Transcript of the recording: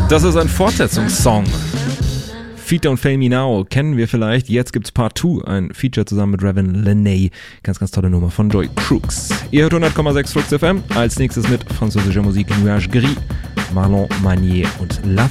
Das ist ein Fortsetzungssong. Feet Don't Fail Me Now kennen wir vielleicht. Jetzt gibt's Part 2, ein Feature zusammen mit Revan Lenay. Ganz, ganz tolle Nummer von Joy Crooks. Ihr hört 100,6 Flux FM. Als nächstes mit französischer Musik Nuage Gris, Marlon Manier und La